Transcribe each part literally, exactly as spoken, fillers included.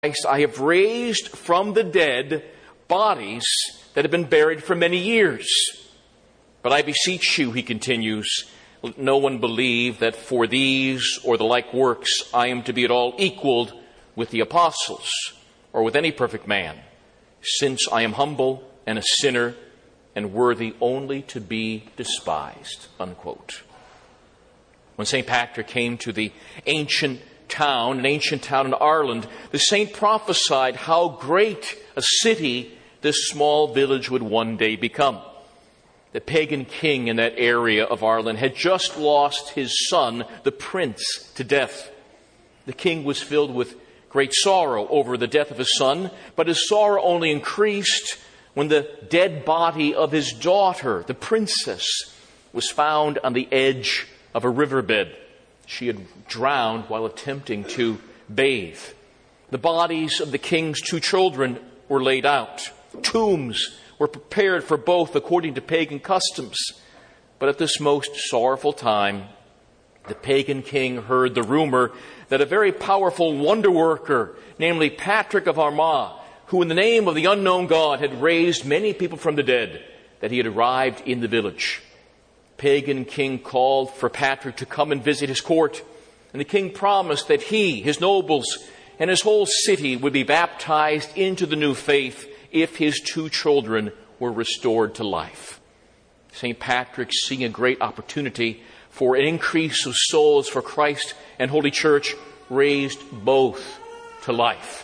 I have raised from the dead bodies that have been buried for many years. But I beseech you, he continues, let no one believe that for these or the like works I am to be at all equaled with the apostles or with any perfect man, since I am humble and a sinner and worthy only to be despised. Unquote. When Saint Patrick came to the ancient town, an ancient town in Ireland, the saint prophesied how great a city this small village would one day become. The pagan king in that area of Ireland had just lost his son, the prince, to death. The king was filled with great sorrow over the death of his son, but his sorrow only increased when the dead body of his daughter, the princess, was found on the edge of a riverbed. She had drowned while attempting to bathe. The bodies of the king's two children were laid out. Tombs were prepared for both according to pagan customs. But at this most sorrowful time, the pagan king heard the rumor that a very powerful wonder worker, namely Patrick of Armagh, who in the name of the unknown God had raised many people from the dead, that he had arrived in the village. Pagan king called for Patrick to come and visit his court. And the king promised that he, his nobles, and his whole city would be baptized into the new faith if his two children were restored to life. Saint Patrick, seeing a great opportunity for an increase of souls for Christ and Holy Church, raised both to life.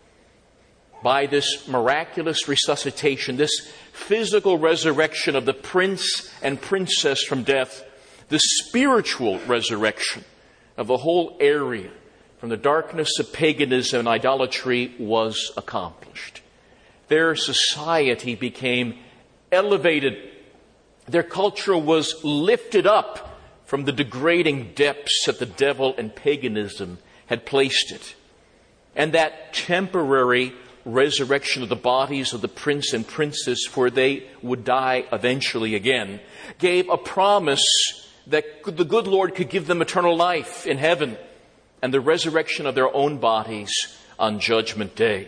By this miraculous resuscitation, this physical resurrection of the prince and princess from death, the spiritual resurrection of the whole area from the darkness of paganism and idolatry was accomplished. Their society became elevated. Their culture was lifted up from the degrading depths that the devil and paganism had placed it. And that temporary resurrection of the bodies of the prince and princess, for they would die eventually again, gave a promise that the good Lord could give them eternal life in heaven and the resurrection of their own bodies on Judgment Day.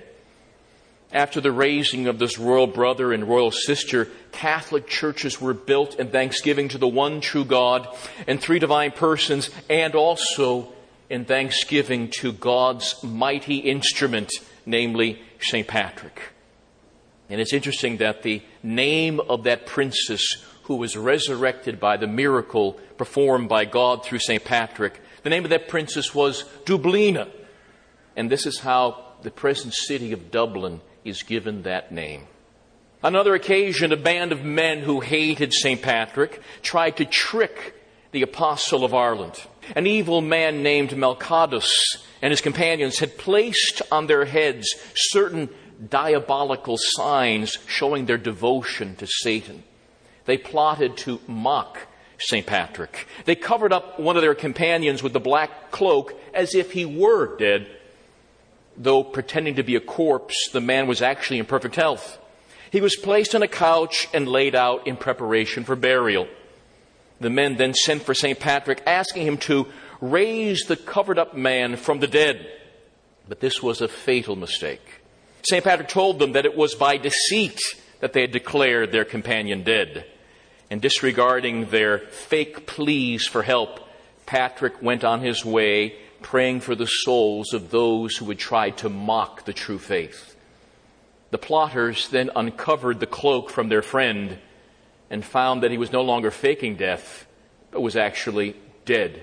After the raising of this royal brother and royal sister, Catholic churches were built in thanksgiving to the one true God and three divine persons, and also in thanksgiving to God's mighty instrument, namely Saint Patrick. And it's interesting that the name of that princess who was resurrected by the miracle performed by God through Saint Patrick, the name of that princess was Dublina. And this is how the present city of Dublin is given that name. On another occasion, a band of men who hated Saint Patrick tried to trick the Apostle of Ireland. An evil man named Malchadus and his companions had placed on their heads certain diabolical signs showing their devotion to Satan. They plotted to mock Saint Patrick. They covered up one of their companions with the black cloak as if he were dead. Though pretending to be a corpse, the man was actually in perfect health. He was placed on a couch and laid out in preparation for burial. The men then sent for Saint Patrick, asking him to raise the covered-up man from the dead. But this was a fatal mistake. Saint Patrick told them that it was by deceit that they had declared their companion dead. And disregarding their fake pleas for help, Patrick went on his way, praying for the souls of those who would try to mock the true faith. The plotters then uncovered the cloak from their friend and found that he was no longer faking death, but was actually dead.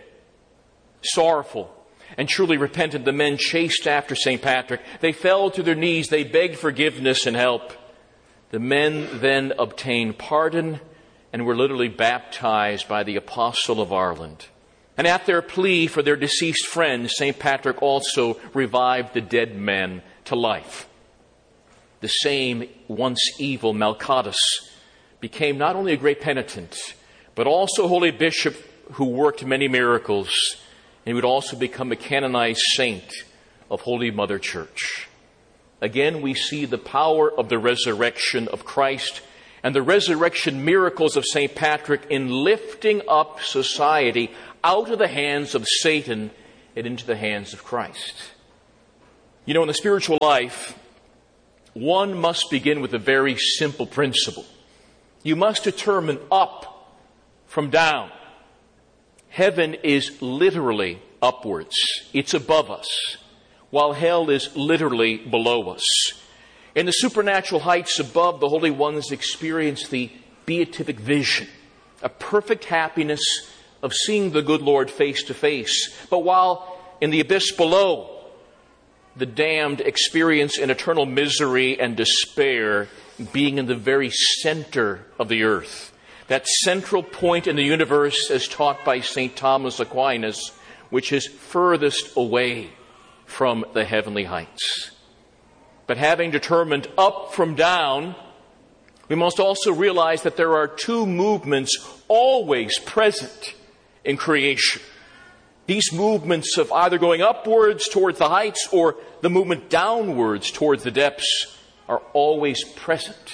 Sorrowful and truly repentant, the men chased after Saint Patrick. They fell to their knees. They begged forgiveness and help. The men then obtained pardon and were literally baptized by the Apostle of Ireland. And at their plea for their deceased friend, Saint Patrick also revived the dead men to life. The same once evil Malchadus became not only a great penitent, but also a holy bishop who worked many miracles. And he would also become a canonized saint of Holy Mother Church. Again, we see the power of the resurrection of Christ and the resurrection miracles of Saint Patrick in lifting up society out of the hands of Satan and into the hands of Christ. You know, in the spiritual life, one must begin with a very simple principle. You must determine up from down. Heaven is literally upwards. It's above us, while hell is literally below us. In the supernatural heights above, the holy ones experience the beatific vision, a perfect happiness of seeing the good Lord face to face. But while in the abyss below, the damned experience an eternal misery and despair, being in the very center of the earth. That central point in the universe, as taught by Saint Thomas Aquinas, which is furthest away from the heavenly heights. But having determined up from down, we must also realize that there are two movements always present in creation. These movements of either going upwards towards the heights or the movement downwards towards the depths are always present.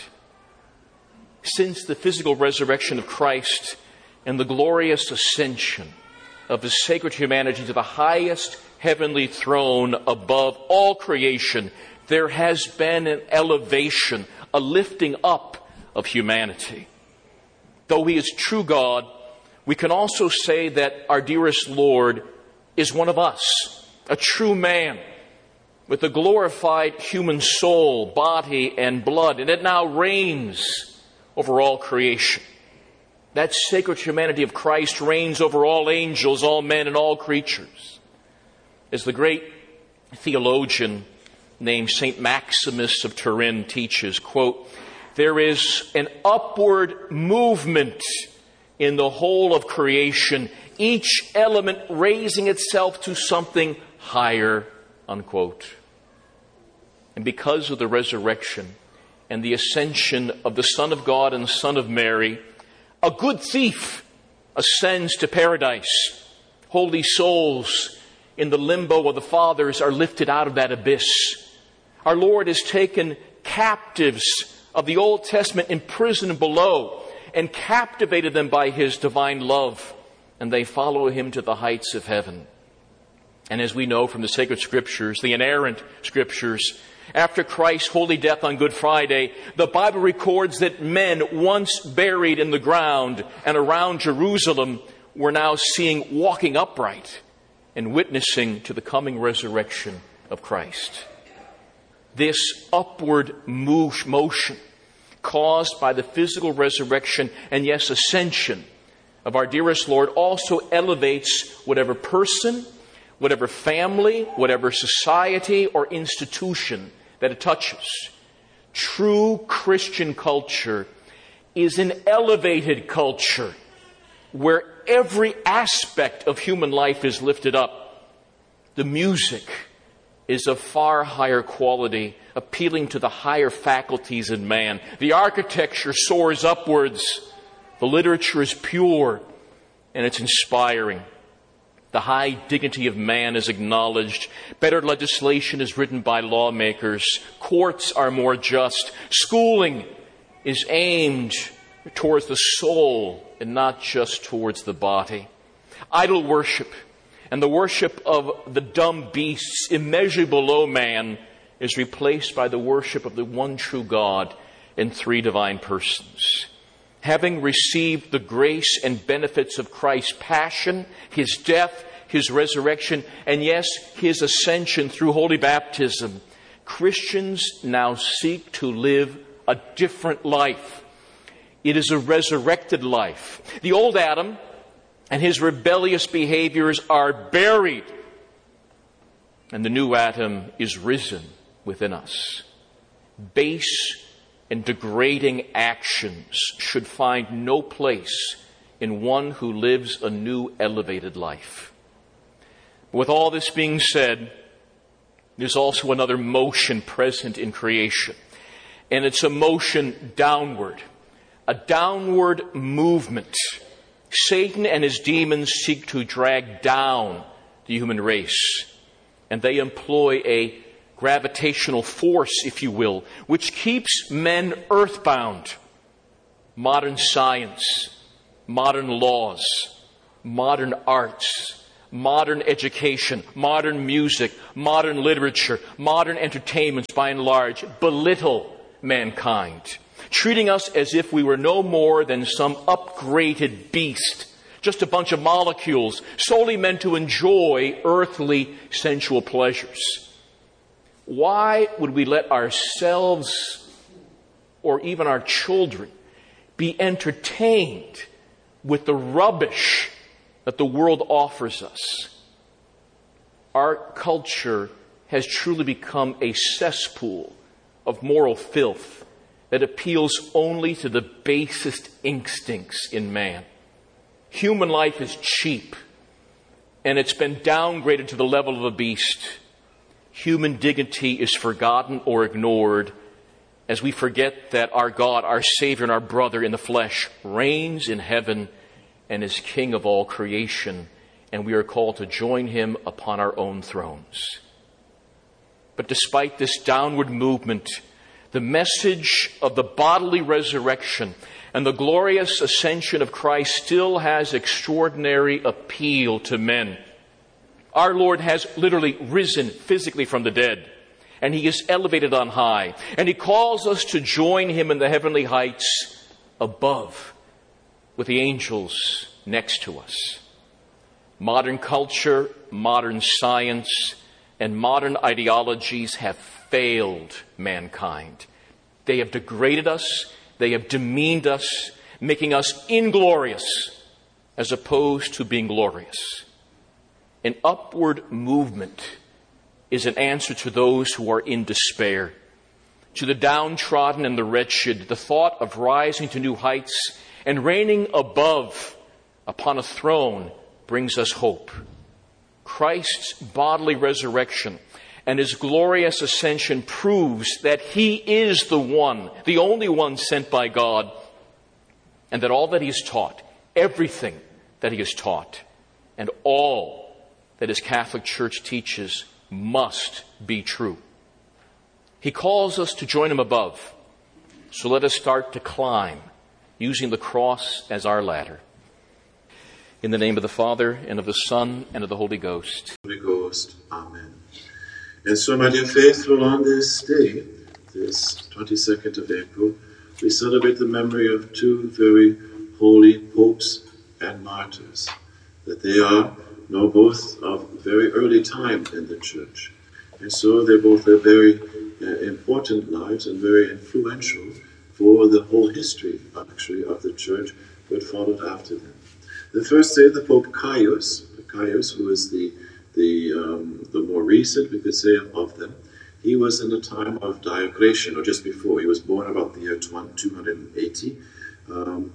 Since the physical resurrection of Christ and the glorious ascension of His sacred humanity to the highest heavenly throne above all creation, there has been an elevation, a lifting up of humanity. Though He is true God, we can also say that our dearest Lord is one of us, a true man, with a glorified human soul, body, and blood, and it now reigns over all creation. That sacred humanity of Christ reigns over all angels, all men, and all creatures. As the great theologian named Saint Maximus of Turin teaches, quote, "There is an upward movement in the whole of creation, each element raising itself to something higher," unquote. And because of the resurrection and the ascension of the Son of God and Son of Mary, a good thief ascends to paradise. Holy souls in the limbo of the fathers are lifted out of that abyss. Our Lord has taken captives of the Old Testament imprisoned below and captivated them by His divine love, and they follow Him to the heights of heaven. And as we know from the sacred Scriptures, the inerrant Scriptures, after Christ's holy death on Good Friday, the Bible records that men once buried in the ground and around Jerusalem were now seen walking upright and witnessing to the coming resurrection of Christ. This upward move, motion caused by the physical resurrection and, yes, ascension of our dearest Lord also elevates whatever person, whatever family, whatever society or institution that it touches. True Christian culture is an elevated culture where every aspect of human life is lifted up. The music is of far higher quality, appealing to the higher faculties in man. The architecture soars upwards. The literature is pure and it's inspiring. The high dignity of man is acknowledged. Better legislation is written by lawmakers. Courts are more just. Schooling is aimed towards the soul and not just towards the body. Idol worship and the worship of the dumb beasts immeasurably below man is replaced by the worship of the one true God in three divine persons. Having received the grace and benefits of Christ's passion, His death, His resurrection, and yes, His ascension through holy baptism, Christians now seek to live a different life. It is a resurrected life. The old Adam and his rebellious behaviors are buried, and the new Adam is risen within us. Base and degrading actions should find no place in one who lives a new elevated life. With all this being said, there's also another motion present in creation, and it's a motion downward, a downward movement. Satan and his demons seek to drag down the human race, and they employ a gravitational force, if you will, which keeps men earthbound. Modern science, modern laws, modern arts, modern education, modern music, modern literature, modern entertainments by and large belittle mankind, treating us as if we were no more than some upgraded beast, just a bunch of molecules solely meant to enjoy earthly sensual pleasures. Why would we let ourselves or even our children be entertained with the rubbish that the world offers us? Our culture has truly become a cesspool of moral filth that appeals only to the basest instincts in man. Human life is cheap, and it's been downgraded to the level of a beast. Human dignity is forgotten or ignored as we forget that our God, our Savior, and our brother in the flesh reigns in heaven and is King of all creation, and we are called to join him upon our own thrones. But despite this downward movement, the message of the bodily resurrection and the glorious ascension of Christ still has extraordinary appeal to men. Our Lord has literally risen physically from the dead, and he is elevated on high, and he calls us to join him in the heavenly heights above, with the angels next to us. Modern culture, modern science, and modern ideologies have failed mankind. They have degraded us, they have demeaned us, making us inglorious as opposed to being glorious. An upward movement is an answer to those who are in despair. To the downtrodden and the wretched, the thought of rising to new heights and reigning above upon a throne brings us hope. Christ's bodily resurrection and his glorious ascension proves that he is the one, the only one sent by God, and that all that he has taught, everything that he has taught, and all that his Catholic Church teaches must be true. He calls us to join him above, so let us start to climb, using the cross as our ladder. In the name of the Father, and of the Son, and of the Holy Ghost. Holy Ghost. Amen. And so, my dear faithful, on this day, this twenty-second of April, we celebrate the memory of two very holy popes and martyrs, that they are, know both of very early time in the Church. And so they both have very uh, important lives and very influential for the whole history, actually, of the Church that followed after them. The first day, the Pope Caius, Caius, who is the the um, the more recent, we could say, of them. He was in the time of Diocletian, or just before. He was born about the year two hundred eighty. Um,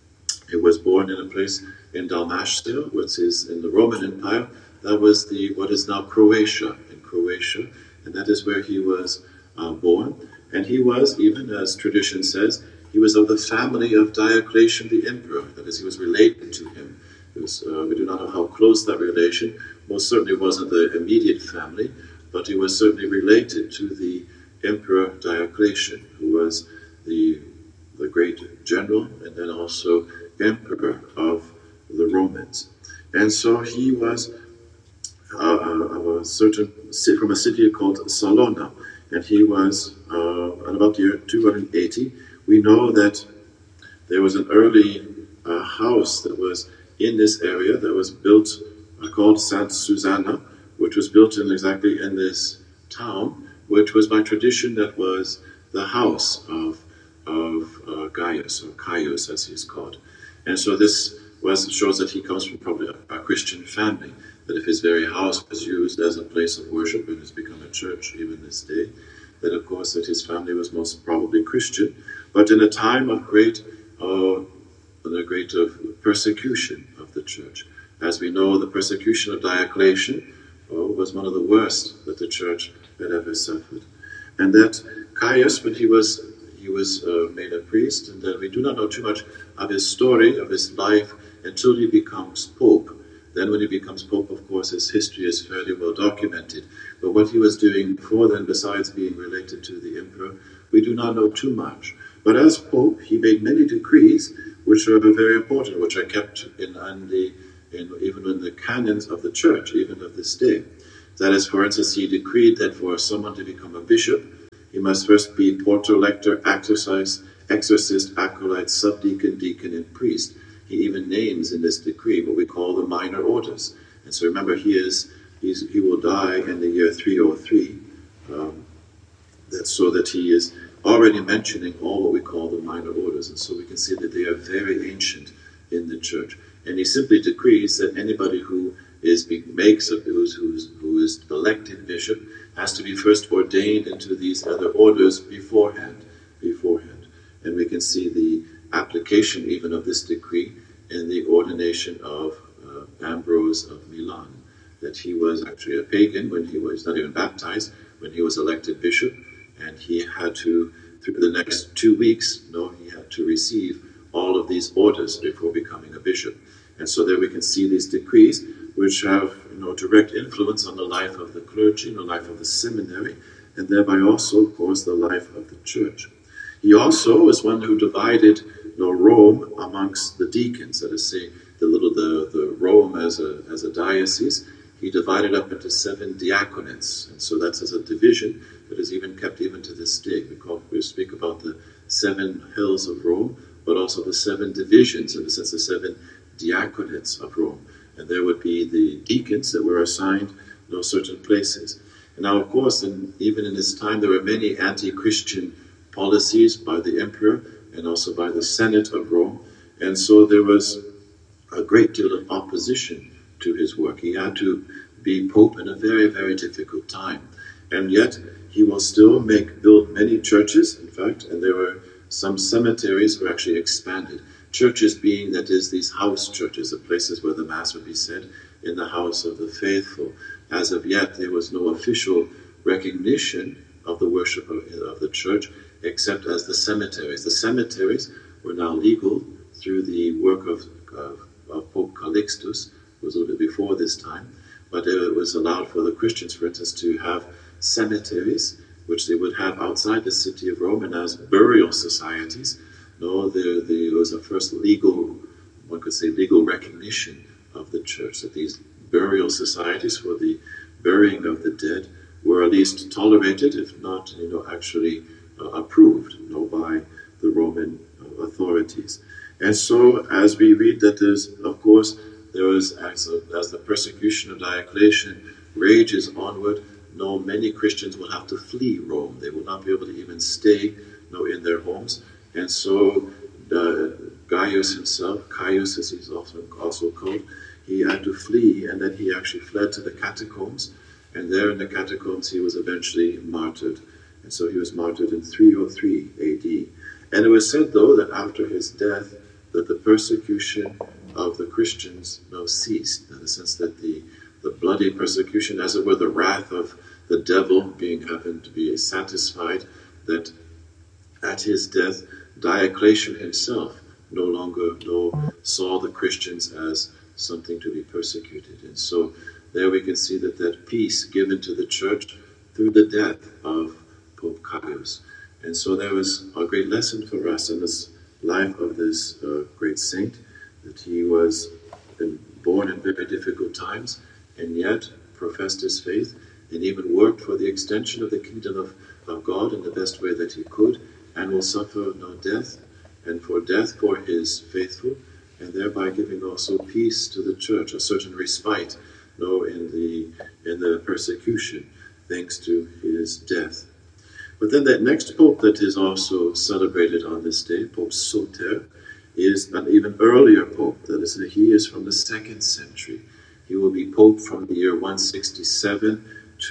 he was born in a place in Dalmatia, which is in the Roman Empire. That was the what is now Croatia, in Croatia, and that is where he was uh, born. And he was, even as tradition says, he was of the family of Diocletian the Emperor. That is, he was related to him. It was, uh, we do not know how close that relation. Most certainly wasn't the immediate family, but he was certainly related to the Emperor Diocletian, who was the the great general and then also emperor of the Romans. And so he was uh, of a certain from a city called Salona, and he was uh, at about the year two hundred eighty. We know that there was an early uh, house that was in this area that was built, uh, called Saint Susanna, which was built in exactly in this town, which was by tradition that was the house of of uh, Gaius, or Caius as he's called. And so this was shows that he comes from probably a, a Christian family, that if his very house was used as a place of worship and has become a church even this day, that of course that his family was most probably Christian. But in a time of great uh, a great of persecution of the church. As we know, the persecution of Diocletian oh, was one of the worst that the church had ever suffered. And that Caius, when he was he was uh, made a priest, and then we do not know too much of his story, of his life, until he becomes pope. Then when he becomes pope, of course, his history is fairly well documented. But what he was doing before then, besides being related to the emperor, we do not know too much. But as pope, he made many decrees which are very important, which are kept in, in the in, even in the canons of the church, even of this day. That is, for instance, he decreed that for someone to become a bishop, he must first be porter, lector, exorcist, exorcist, acolyte, subdeacon, deacon, and priest. He even names in this decree what we call the minor orders. And so remember, he is he's, he will die in the year three oh three, um, that, so that he is already mentioning all what we call the minor orders. And so we can see that they are very ancient in the church. And he simply decrees that anybody who is makes a, who's, who's, who is elected bishop has to be first ordained into these other orders beforehand, beforehand. And we can see the application even of this decree in the ordination of uh, Ambrose of Milan, that he was actually a pagan when he was not even baptized, when he was elected bishop, and he had to, through the next two weeks, no, he had to receive all of these orders before becoming a bishop. And so there we can see these decrees, which have, you know, direct influence on the life of the clergy, the life of the seminary, and thereby also, of course, the life of the church. He also was one who divided, you know, Rome amongst the deacons. That is, say, the little the, the Rome as a as a diocese, he divided up into seven diaconates, and so that's as a division that is even kept even to this day. We call we speak about the seven hills of Rome, but also the seven divisions, in the sense, the seven diaconates of Rome. And there would be the deacons that were assigned, you know, certain places. And now, of course, in, even in this time, there were many anti-Christian policies by the emperor and also by the Senate of Rome. And so there was a great deal of opposition to his work. He had to be pope in a very, very difficult time. And yet, he will still make build many churches, in fact, and there were some cemeteries were actually expanded. Churches being, that is, these house churches, the places where the Mass would be said in the house of the faithful. As of yet, there was no official recognition of the worship of, of the church, except as the cemeteries. The cemeteries were now legal through the work of, of, of Pope Calixtus, who was a little bit before this time, but it was allowed for the Christians, for instance, to have cemeteries, which they would have outside the city of Rome, and as burial societies. No, there, there was a first legal, one could say legal recognition of the church, that these burial societies for the burying of the dead were at least tolerated, if not, you know, actually uh, approved, you know, by the Roman uh, authorities. And so, as we read that there's, of course, there was, as, a, as the persecution of Diocletian rages onward, no, many Christians will have to flee Rome. They will not be able to even stay, you know, in their homes. And so uh, Gaius himself, Caius as he's also, also called, he had to flee, and then he actually fled to the catacombs, and there in the catacombs he was eventually martyred. And so he was martyred in three oh three A D. And it was said, though, that after his death, that the persecution of the Christians, you know, ceased, in the sense that the, the bloody persecution, as it were, the wrath of the devil being having to be satisfied, that at his death, Diocletian himself no longer no, saw the Christians as something to be persecuted. And so there we can see that that peace given to the church through the death of Pope Caius. And so there was a great lesson for us in this life of this uh, great saint, that he was born in very difficult times, and yet professed his faith, and even worked for the extension of the kingdom of, of God in the best way that he could, and will suffer no death, and for death for his faithful, and thereby giving also peace to the church, a certain respite, no, in the in the persecution, thanks to his death. But then that next pope that is also celebrated on this day, Pope Soter, is an even earlier pope. That is, he is from the second century. He will be pope from the year one sixty-seven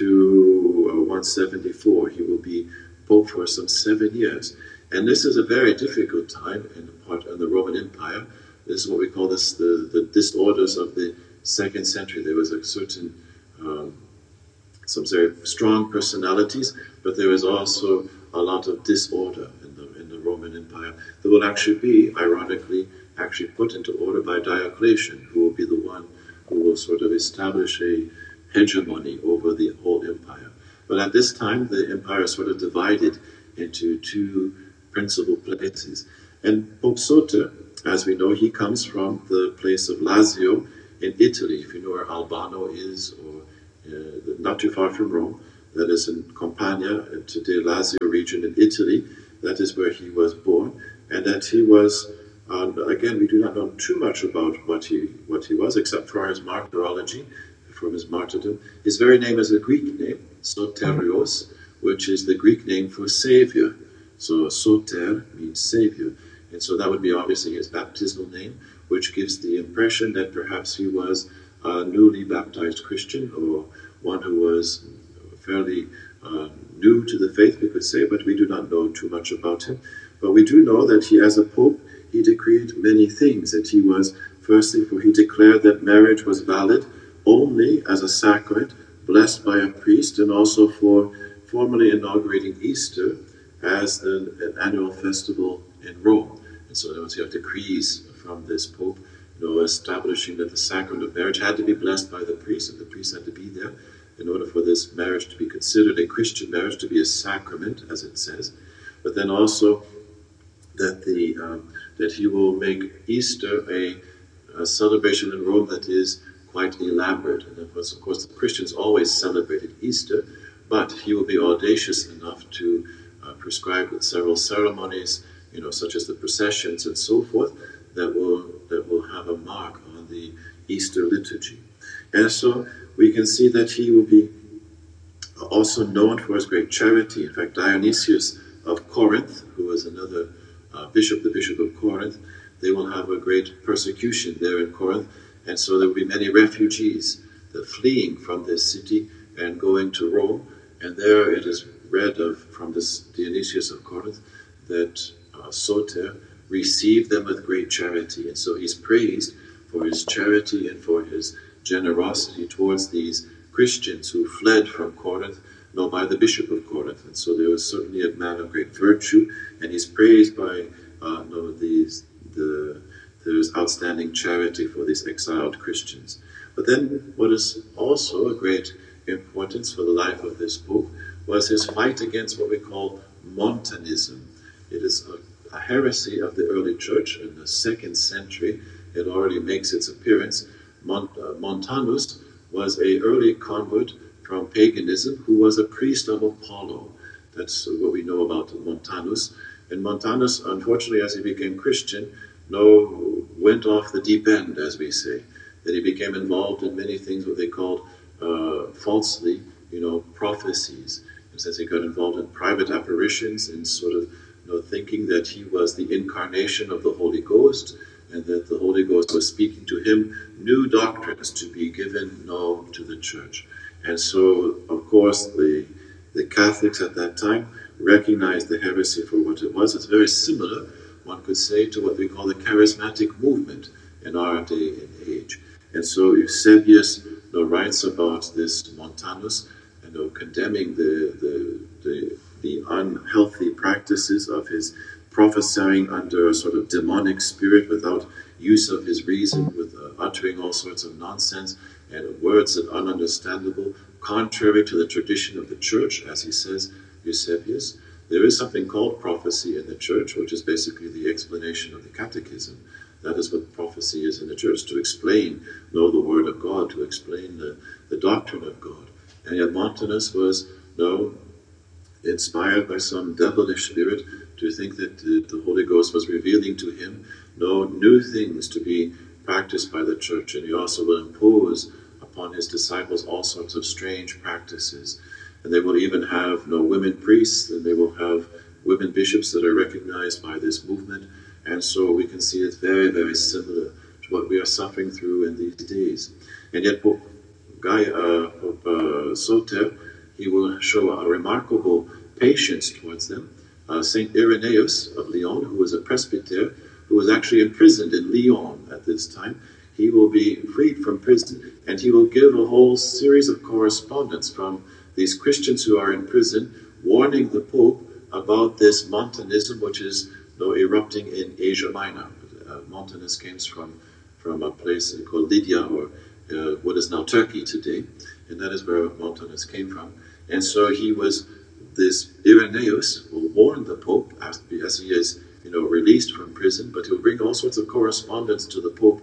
to one seventy-four. He will be pope for some seven years. And this is a very difficult time in the part of the Roman Empire. This is what we call this the, the disorders of the second century. There was a certain, um, some very strong personalities, but there was also a lot of disorder in the, in the Roman Empire that will actually be, ironically, actually put into order by Diocletian, who will be the one who will sort of establish a hegemony over the whole empire. But at this time, the empire is sort of divided into two principal places. And Pope Soter, as we know, he comes from the place of Lazio in Italy, if you know where Albano is, or uh, not too far from Rome, that is in Campania, today Lazio region in Italy. That is where he was born, and that he was, um, again, we do not know too much about what he what he was, except for his martyrology, from his martyrdom. His very name is a Greek name, Soterios, which is the Greek name for Savior. So Soter means Savior, and so that would be obviously his baptismal name, which gives the impression that perhaps he was a newly baptized Christian, or one who was fairly uh, new to the faith, we could say, but we do not know too much about him. But we do know that he, as a pope, he decreed many things. That he was, firstly, for he declared that marriage was valid only as a sacrament, blessed by a priest, and also for formally inaugurating Easter as an, an annual festival in Rome. And so there was you have decrees from this pope, you know, establishing that the sacrament of marriage had to be blessed by the priest, and the priest had to be there in order for this marriage to be considered a Christian marriage, to be a sacrament, as it says. But then also that the um, that he will make Easter a, a celebration in Rome that is quite elaborate. And of course, of course, the Christians always celebrated Easter, but he will be audacious enough to uh, prescribe several ceremonies, you know, such as the processions and so forth, that will that will have a mark on the Easter liturgy. And so we can see that he will be also known for his great charity. In fact, Dionysius of Corinth, who was another uh, bishop, the bishop of Corinth, they will have a great persecution there in Corinth, and so there will be many refugees that fleeing from this city and going to Rome. And there it is read of from this Dionysius of Corinth that uh, Soter received them with great charity, and so he's praised for his charity and for his generosity towards these Christians who fled from Corinth, no, by the bishop of Corinth. And so there was certainly a man of great virtue, and he's praised by uh, no, these the there's outstanding charity for these exiled Christians. But then what is also a great importance for the life of this pope was his fight against what we call Montanism. It is a, a heresy of the early church in the second century. It already makes its appearance. Mont, uh, Montanus was an early convert from paganism who was a priest of Apollo. That's what we know about Montanus. And Montanus, unfortunately, as he became Christian, no, went off the deep end, as we say. That he became involved in many things, what they called uh, falsely, you know, prophecies. And since he got involved in private apparitions and sort of, you know, thinking that he was the incarnation of the Holy Ghost, and that the Holy Ghost was speaking to him new doctrines to be given now to the church. And so, of course, the the Catholics at that time recognized the heresy for what it was. It's very similar, one could say, to what we call the charismatic movement in our day and age. And so Eusebius you know, writes about this Montanus, you know, condemning the, the, the, the unhealthy practices of his prophesying under a sort of demonic spirit without use of his reason, with uh, uttering all sorts of nonsense and words that are ununderstandable, contrary to the tradition of the church, as he says, Eusebius. There is something called prophecy in the church, which is basically the explanation of the catechism. That is what prophecy is in the church, to explain, know the word of God, to explain the, the doctrine of God. And yet Montanus was, no, inspired by some devilish spirit to think that the, the Holy Ghost was revealing to him no new things to be practiced by the church, and he also will impose upon his disciples all sorts of strange practices. And they will even have no women priests, and they will have women bishops that are recognized by this movement. And so we can see it's very, very similar to what we are suffering through in these days. And yet Pope, Guy, uh, Pope uh, Soter, he will show a remarkable patience towards them. Uh, Saint Irenaeus of Lyon, who was a presbyter, who was actually imprisoned in Lyon at this time, he will be freed from prison, and he will give a whole series of correspondence from these Christians who are in prison, warning the Pope about this Montanism, which is you know, erupting in Asia Minor. Uh, Montanus comes from, from a place called Lydia, or uh, what is now Turkey today, and that is where Montanus came from. And so he was, this Irenaeus will warn the Pope as, as he is you know, released from prison, but he'll bring all sorts of correspondence to the Pope,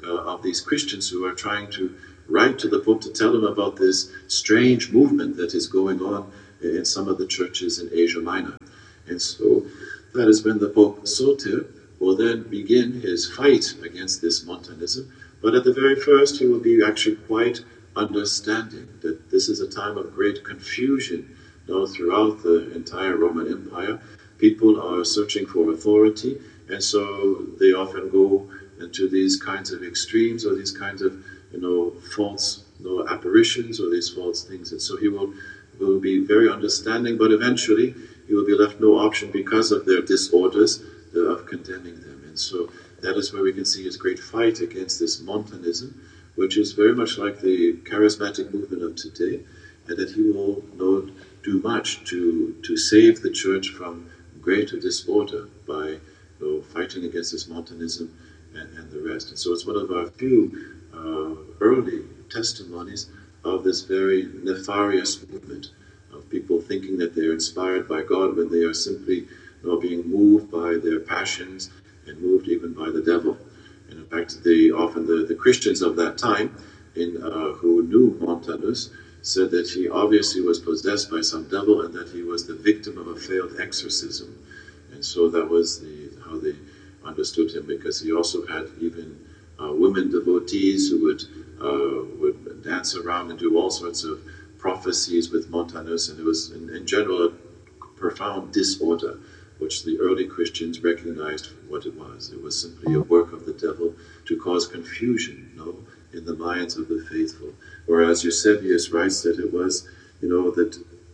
uh, of these Christians who are trying to write to the Pope to tell him about this strange movement that is going on in some of the churches in Asia Minor. And so that is when the Pope Soter will then begin his fight against this Montanism. But at the very first, he will be actually quite understanding that this is a time of great confusion, you know, throughout the entire Roman Empire. People are searching for authority, and so they often go into these kinds of extremes or these kinds of, you know, false, you know, apparitions or these false things. And so he will, will be very understanding, but eventually he will be left no option because of their disorders uh, of condemning them. And so that is where we can see his great fight against this Montanism, which is very much like the charismatic movement of today, and that he will, you know, do much to, to save the church from greater disorder by, you know, fighting against this Montanism and, and the rest. And so it's one of our few uh, early testimonies of this very nefarious movement of people thinking that they're inspired by God when they are simply, you know, being moved by their passions and moved even by the devil. And in fact, they, often the, the Christians of that time in, uh, who knew Montanus said that he obviously was possessed by some devil and that he was the victim of a failed exorcism. And so that was the, how they understood him, because he also had even uh, women devotees who would, uh, would dance around and do all sorts of prophecies with Montanus, and it was in, in general a profound disorder, which the early Christians recognized for what it was. It was simply a work of the devil to cause confusion, you know, in the minds of the faithful. Whereas Eusebius writes that it was, you know, that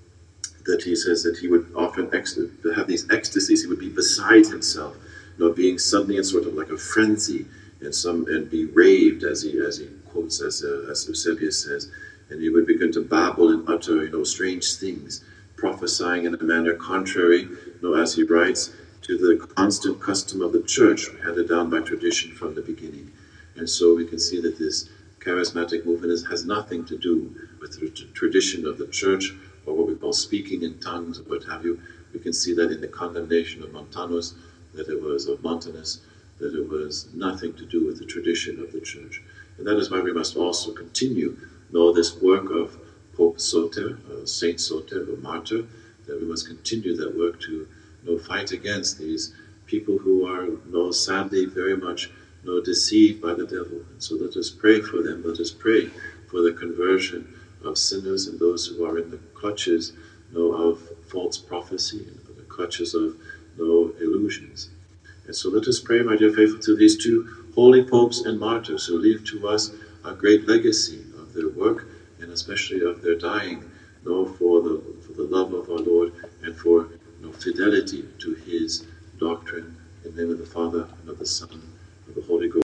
that he says that he would often ex- have these ecstasies. He would be beside himself, you know, being suddenly in sort of like a frenzy, and some and be raved, as he as he quotes as uh, as Eusebius says, and he would begin to babble and utter, you know, strange things, prophesying in a manner contrary, you know, as he writes, to the constant custom of the church, handed down by tradition from the beginning. And so we can see that this charismatic movement is, has nothing to do with the t- tradition of the church, or what we call speaking in tongues, or what have you. We can see that in the condemnation of Montanus, that it was of Montanus, that it was nothing to do with the tradition of the church. And that is why we must also continue, you know, this work of Pope Soter, uh, Saint Soter, or martyr, that we must continue that work to, you know, fight against these people who are, you know, sadly very much, you know, deceived by the devil. And so let us pray for them. Let us pray for the conversion of sinners and those who are in the clutches, you know, of false prophecy and the clutches of, you know, illusions. And so let us pray, my dear faithful, to these two holy popes and martyrs who leave to us a great legacy of their work, and especially of their dying, you know, for the for the love of our Lord and for, you know, fidelity to his doctrine. In the name of the Father, and of the Son, and of the Holy Ghost.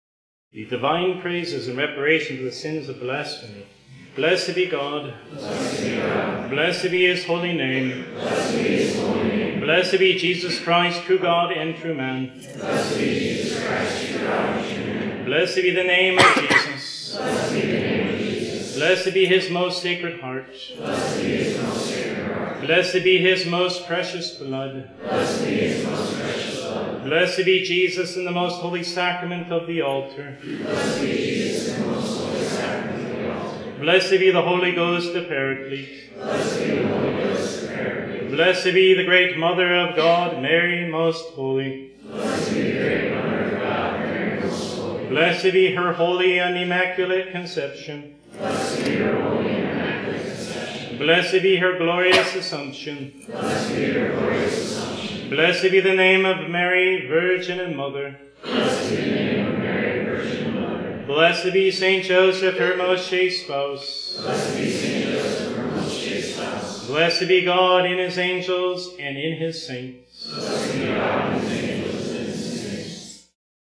The divine praises and reparation for the sins of blasphemy. Blessed be God. Blessed be God. Blessed be his holy name. Blessed be his holy name. Blessed be Jesus Christ, true God and true man. Blessed be Jesus Christ, true God and true man. Blessed be the name of Jesus. Blessed be the name of Jesus. Blessed be his most sacred heart. Blessed be his most sacred heart. Blessed be his most precious blood. Blessed be his most precious blood. Blessed be Jesus in the most holy sacrament of the altar. Blessed be Jesus in the most holy sacrament of the altar. Blessed be the Holy Ghost, the Paraclete. Blessed be the Holy Ghost, the Paraclete. Blessed be the great Mother of God, Mary most holy. Blessed be the great Mother of God, Mary most holy. Blessed be her holy and immaculate conception. Blessed be her holy and immaculate conception. Blessed be her glorious assumption. Blessed be her glorious assumption. Blessed be the name of Mary, Virgin and Mother. Blessed be the name of Mary, Virgin and Mother. Blessed be Saint Joseph, her most chaste spouse. Blessed be Saint Joseph, her most chaste spouse. Blessed be God in his angels and in his saints. Blessed be God in his angels and in his saints.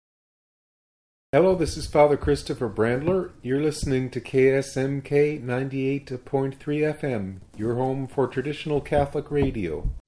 Hello, this is Father Christopher Brandler. You're listening to K S M K ninety-eight point three F M, your home for traditional Catholic radio.